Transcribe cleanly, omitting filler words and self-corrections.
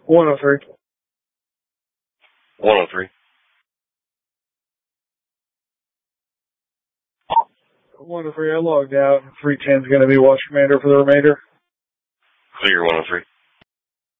103. 103. 103, I logged out. 310's going to be watch commander for the remainder. Clear 103.